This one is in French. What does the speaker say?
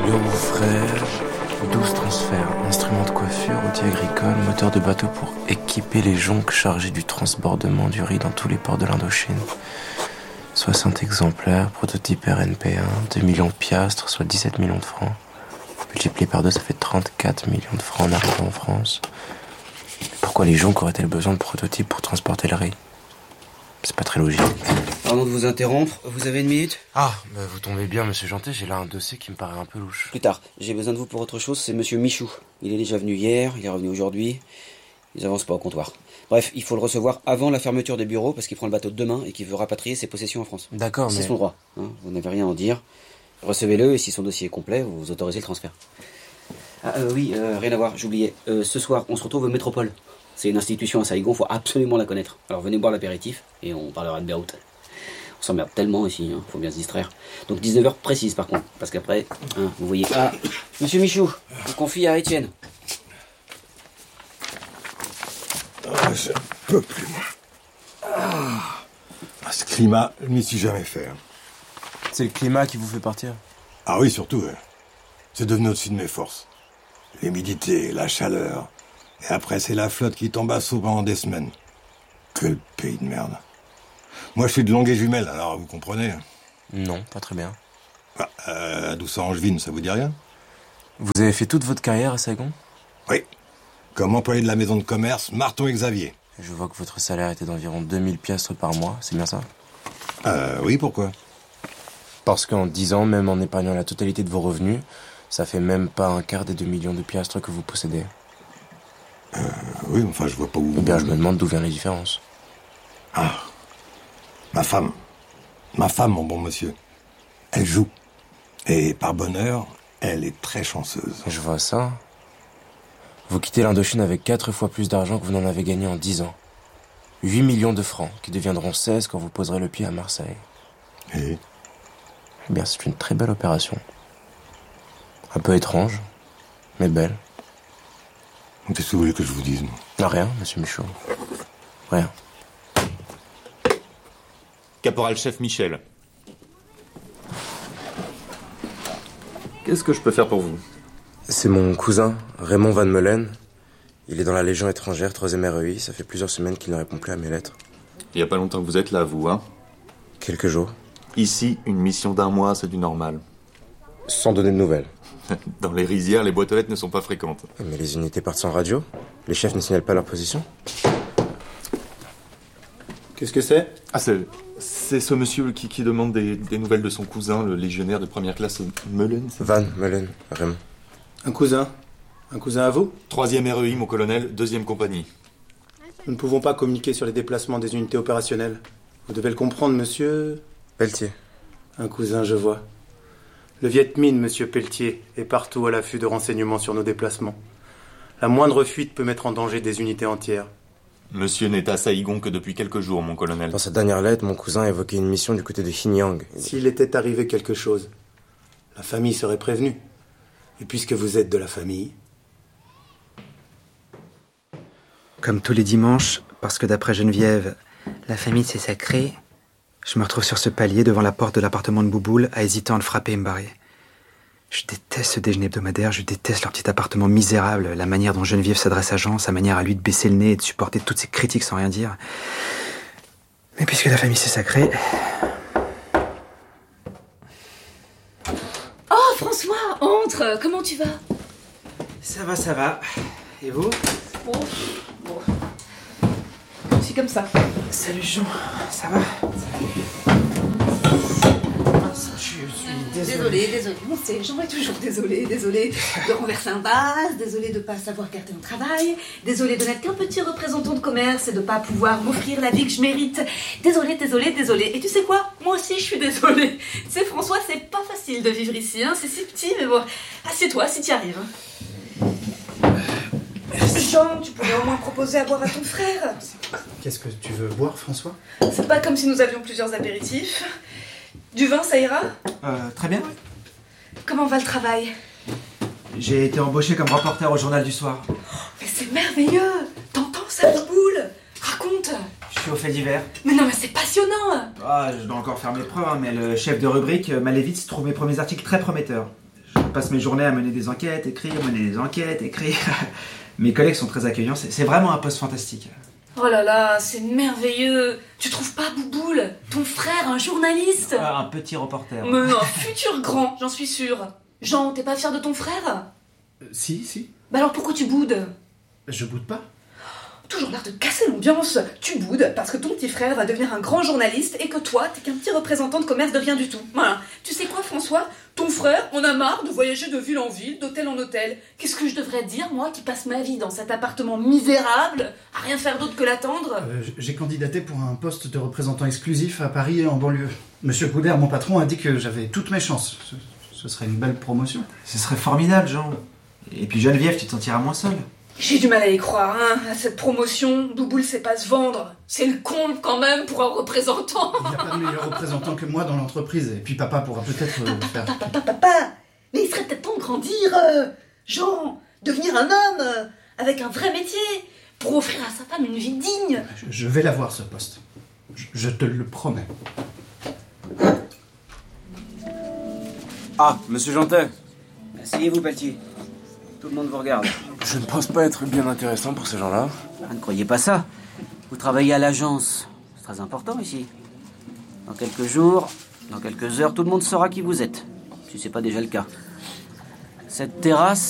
Bureau frère, 12 transferts, instruments de coiffure, outils agricoles, moteurs de bateau pour équiper les jonques chargés du transbordement du riz dans tous les ports de l'Indochine. 60 exemplaires, prototype RNP1, 2 millions de piastres, soit 17 millions de francs. Multiplié par 2, ça fait 34 millions de francs en arrivant en France. Pourquoi les jonques auraient-elles besoin de prototypes pour transporter le riz? C'est pas très logique. Pardon de vous interrompre, vous avez une minute? Vous tombez bien, monsieur Jantet, j'ai là un dossier qui me paraît un peu louche. Plus tard, j'ai besoin de vous pour autre chose, c'est monsieur Michou. Il est déjà venu hier, il est revenu aujourd'hui. Ils avancent pas au comptoir. Bref, il faut le recevoir avant la fermeture des bureaux parce qu'il prend le bateau de demain et qu'il veut rapatrier ses possessions en France. D'accord, mais... C'est son droit, hein, vous n'avez rien à en dire. Recevez-le et si son dossier est complet, vous autorisez le transfert. Rien à voir, j'oubliais. Ce soir, on se retrouve au Métropole. C'est une institution à Saïgon, faut absolument la connaître. Alors venez boire l'apéritif et on parlera de Beyrouth. On s'emmerde tellement ici, hein, faut bien se distraire. Donc 19h précise par contre, parce qu'après, vous voyez... Monsieur Michou, je confie à Étienne. Je peux plus, moi. Ce climat, je m'y suis jamais fait. C'est le climat qui vous fait partir? Ah oui, surtout. C'est devenu au-dessus de mes forces. L'humidité, la chaleur. Et après, c'est la flotte qui tombe à saut pendant des semaines. Quel pays de merde. Moi, je suis de Longueuil-Jumelles, alors vous comprenez. Non, pas très bien. À Doucet-Angevine, ça vous dit rien? Vous avez fait toute votre carrière à Saïgon? Oui. Comme employé de la maison de commerce Marton et Xavier. Je vois que votre salaire était d'environ 2000 piastres par mois, c'est bien ça? Oui, pourquoi? Parce qu'en 10 ans, même en épargnant la totalité de vos revenus, ça fait même pas un quart des 2 millions de piastres que vous possédez. Oui, enfin, je vois pas où... Eh bien, je me demande d'où viennent les différences. Ma femme, mon bon monsieur, elle joue. Et par bonheur, elle est très chanceuse. Je vois ça. Vous quittez l'Indochine avec 4 fois plus d'argent que vous n'en avez gagné en 10 ans. 8 millions de francs, qui deviendront 16 quand vous poserez le pied à Marseille. Et Eh bien, c'est une très belle opération. Un peu étrange, mais belle. qu'est-ce que vous voulez que je vous dise? Rien, monsieur Michaud. Rien. Caporal-chef Michel. Qu'est-ce que je peux faire pour vous? C'est mon cousin, Raymond Van Meulen. Il est dans la Légion étrangère, 3e REI. Ça fait plusieurs semaines qu'il ne répond plus à mes lettres. Il y a pas longtemps que vous êtes là, vous, hein? Quelques jours. Ici, une mission d'1 mois, c'est du normal. Sans donner de nouvelles. Dans les rizières, les boîtes aux lettres ne sont pas fréquentes. Mais les unités partent sans radio. Les chefs ne signalent pas leur position. Qu'est-ce que c'est? C'est ce monsieur qui demande des nouvelles de son cousin, le légionnaire de première classe Meulen. Van Meulen, Raymond. Un cousin? Un cousin à vous? 3e REI, mon colonel, 2e compagnie. Nous ne pouvons pas communiquer sur les déplacements des unités opérationnelles. Vous devez le comprendre, monsieur... Pelletier. Un cousin, je vois. Le Viet Minh, monsieur Pelletier, est partout à l'affût de renseignements sur nos déplacements. La moindre fuite peut mettre en danger des unités entières. Monsieur n'est à Saïgon que depuis quelques jours, mon colonel. Dans sa dernière lettre, mon cousin évoquait une mission du côté de Xinjiang. S'il était arrivé quelque chose, la famille serait prévenue. Et puisque vous êtes de la famille... Comme tous les dimanches, parce que d'après Geneviève, la famille c'est sacré, je me retrouve sur ce palier devant la porte de l'appartement de Bouboule, à hésitant à le frapper et me barrer. Je déteste ce déjeuner hebdomadaire, je déteste leur petit appartement misérable, la manière dont Geneviève s'adresse à Jean, sa manière à lui de baisser le nez et de supporter toutes ces critiques sans rien dire. Mais puisque la famille c'est sacré... Oh, François, entre! Comment tu vas? Ça va. Et vous? Bon. Je suis comme ça. Salut Jean, ça va? Je suis Désolée. On sait, Jean est toujours désolée de renverser un vase, désolée de ne pas savoir garder un travail, désolée de n'être qu'un petit représentant de commerce et de ne pas pouvoir m'offrir la vie que je mérite. Désolée. Et tu sais quoi? Moi aussi, je suis désolée. Tu sais, François, c'est pas facile de vivre ici, hein. C'est si petit, mais bon. Assieds-toi si tu y arrives. Jean, tu pourrais au moins proposer à boire à ton frère. Qu'est-ce que tu veux boire, François? C'est pas comme si nous avions plusieurs apéritifs. Du vin, ça ira? Très bien. Comment va le travail? J'ai été embauché comme reporter au journal du soir. Oh, mais c'est merveilleux! T'entends ça, Boule? Raconte! Je suis au fait divers. Mais non, mais c'est passionnant! Je dois encore faire mes preuves, mais le chef de rubrique, Malevitz, trouve mes premiers articles très prometteurs. Je passe mes journées à mener des enquêtes, écrire. Mes collègues sont très accueillants, c'est vraiment un poste fantastique. Oh là là, c'est merveilleux. Tu trouves pas, Bouboule? Ton frère, un journaliste? Un petit reporter. Mais un futur grand, j'en suis sûre. Jean, t'es pas fier de ton frère? Si. Bah alors pourquoi tu boudes? Je boude pas. Toujours l'air de casser l'ambiance. Tu boudes parce que ton petit frère va devenir un grand journaliste et que toi, t'es qu'un petit représentant de commerce de rien du tout. Voilà. Tu sais quoi, François? Ton frère, on a marre de voyager de ville en ville, d'hôtel en hôtel. Qu'est-ce que je devrais dire, moi, qui passe ma vie dans cet appartement misérable, à rien faire d'autre que l'attendre? J'ai candidaté pour un poste de représentant exclusif à Paris et en banlieue. Monsieur Couder, mon patron, a dit que j'avais toutes mes chances. Ce serait une belle promotion. Ce serait formidable, Jean. Et puis Geneviève, tu te sentiras moins seule. J'ai du mal à y croire, hein, à cette promotion. Bouboule sait pas se vendre. C'est le comble quand même pour un représentant. Il n'y a pas de meilleur représentant que moi dans l'entreprise. Et puis papa pourra peut-être faire... Papa. Mais il serait peut-être temps de grandir, Jean. Devenir un homme, avec un vrai métier, pour offrir à sa femme une vie digne. Je vais l'avoir, ce poste. Je te le promets. Ah, monsieur Jantet. Asseyez-vous, Pelletier. Tout le monde vous regarde. Je ne pense pas être bien intéressant pour ces gens-là. Ah, ne croyez pas ça. Vous travaillez à l'agence. C'est très important ici. Dans quelques jours, dans quelques heures, tout le monde saura qui vous êtes. Si c'est pas déjà le cas. Cette terrasse,